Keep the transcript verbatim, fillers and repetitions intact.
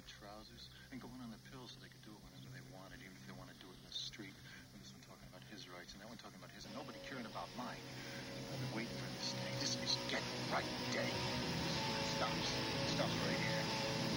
red trousers and going on the pills so they could do it whenever they wanted, even if they want to do it in the street. And this one talking about his rights and that one talking about his, and nobody caring about mine. I've been waiting for this day. This is get right day. It stops. It stops right here.